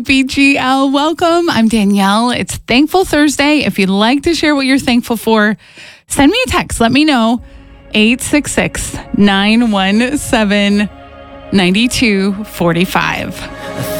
BGL, welcome. I'm Danielle. It's Thankful Thursday. If you'd like to share what you're thankful for, send me a text. Let me know. 866-917-9245.